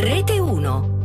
Rete 1.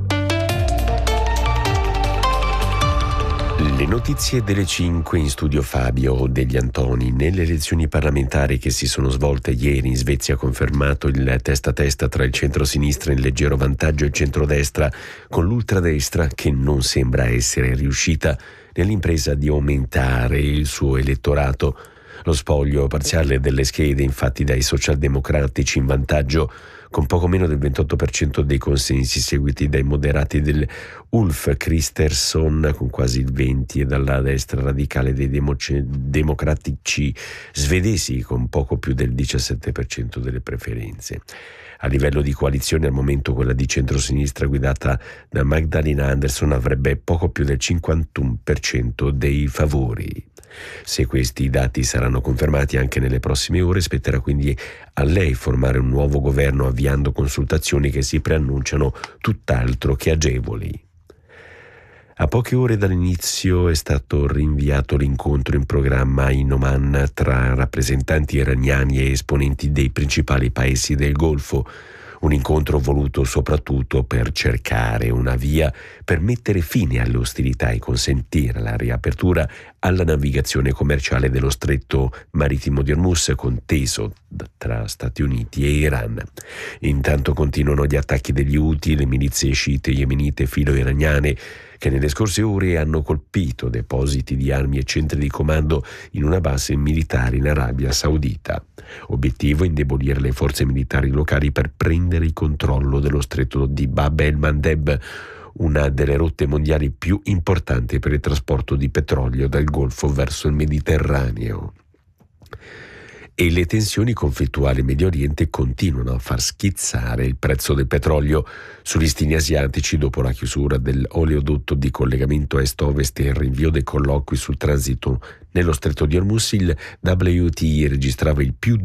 Le notizie delle 5 in studio Fabio Degli Antoni. Nelle elezioni parlamentari che si sono svolte ieri in Svezia ha confermato il testa a testa tra il centro-sinistra in leggero vantaggio e il centrodestra, con l'ultradestra che non sembra essere riuscita nell'impresa di aumentare il suo elettorato. Lo spoglio parziale delle schede infatti dai socialdemocratici in vantaggio con poco meno del 28% dei consensi, seguiti dai moderati del Ulf Kristersson con quasi il 20% e dalla destra radicale dei democratici svedesi con poco più del 17% delle preferenze. A livello di coalizione al momento quella di centrosinistra guidata da Magdalena Andersson avrebbe poco più del 51% dei favori. Se questi dati saranno confermati anche nelle prossime ore, spetterà quindi a lei formare un nuovo governo avviando consultazioni che si preannunciano tutt'altro che agevoli. A poche ore dall'inizio è stato rinviato l'incontro in programma in Oman tra rappresentanti iraniani e esponenti dei principali paesi del Golfo. Un incontro voluto soprattutto per cercare una via per mettere fine alle ostilità e consentire la riapertura alla navigazione commerciale dello stretto marittimo di Hormuz, conteso tra Stati Uniti e Iran. Intanto continuano gli attacchi degli Houthi, le milizie sciite yemenite filo-iraniane, che nelle scorse ore hanno colpito depositi di armi e centri di comando in una base militare in Arabia Saudita. Obiettivo: indebolire le forze militari locali per prendere il controllo dello stretto di Bab el-Mandeb, una delle rotte mondiali più importanti per il trasporto di petrolio dal Golfo verso il Mediterraneo. E le tensioni conflittuali in Medio Oriente continuano a far schizzare il prezzo del petrolio. Sui listini asiatici, dopo la chiusura dell'oleodotto di collegamento est-ovest e il rinvio dei colloqui sul transito nello stretto di Hormuz, il WTI registrava il più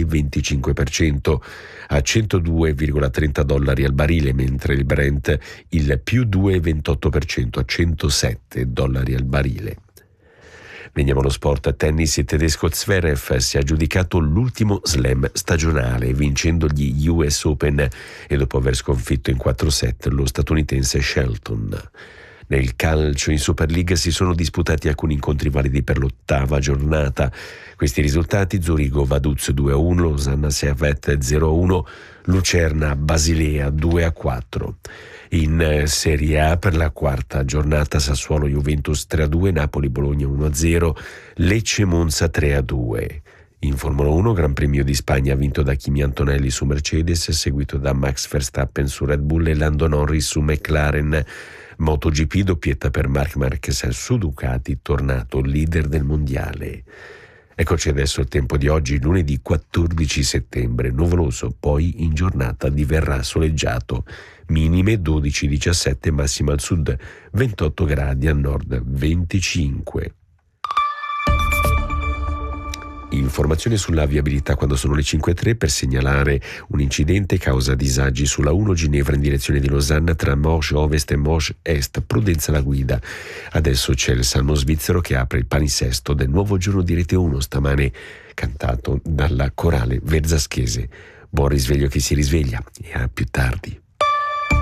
2,25% a $102,30 al barile, mentre il Brent il più 2,28% a $107 al barile. Veniamo allo sport. A tennis, il tedesco Zverev si è aggiudicato l'ultimo slam stagionale vincendo gli US Open e dopo aver sconfitto in 4 set lo statunitense Shelton. Nel calcio in Super League si sono disputati alcuni incontri validi per l'8ª giornata. Questi risultati: Zurigo Vaduz 2-1, Losanna Servette 0-1, Lucerna Basilea 2-4. In Serie A per la 4ª giornata Sassuolo Juventus 3-2, Napoli Bologna 1-0, Lecce Monza 3-2. In Formula 1 Gran Premio di Spagna vinto da Kimi Antonelli su Mercedes, seguito da Max Verstappen su Red Bull e Lando Norris su McLaren. MotoGP doppietta per Marc Marquez su Ducati, tornato leader del mondiale. Eccoci adesso il tempo di oggi, lunedì 14 settembre, nuvoloso, poi in giornata diverrà soleggiato, minime 12-17, massima al sud 28 gradi, al nord 25. Informazione sulla viabilità quando sono le 5:03 per segnalare un incidente causa disagi sulla 1 Ginevra in direzione di Losanna tra Morges Ovest e Morges Est. Prudenza alla guida. Adesso c'è il Salmo svizzero che apre il palinsesto del nuovo giorno di Rete 1, stamane cantato dalla corale verzaschese. Buon risveglio chi si risveglia e a più tardi.